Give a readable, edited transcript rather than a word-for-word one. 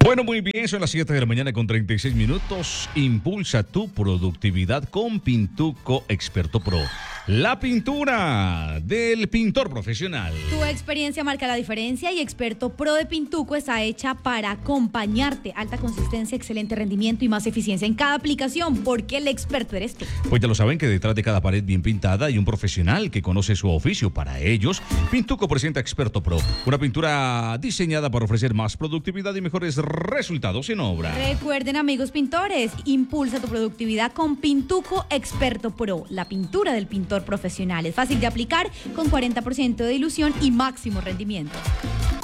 Bueno, muy bien, son las 7 de la mañana con 36 minutos. Impulsa tu productividad con Pintuco Experto Pro. La pintura del pintor profesional. Tu experiencia marca la diferencia y Experto Pro de Pintuco está hecha para acompañarte. Alta consistencia, excelente rendimiento y más eficiencia en cada aplicación, porque el experto eres tú. Pues ya lo saben que detrás de cada pared bien pintada hay un profesional que conoce su oficio. Para ellos, Pintuco presenta Experto Pro, una pintura diseñada para ofrecer más productividad y mejores resultados en obra. Recuerden, amigos pintores, impulsa tu productividad con Pintuco Experto Pro, la pintura del pintor profesional. Es fácil de aplicar, con 40% de dilución y máximo rendimiento.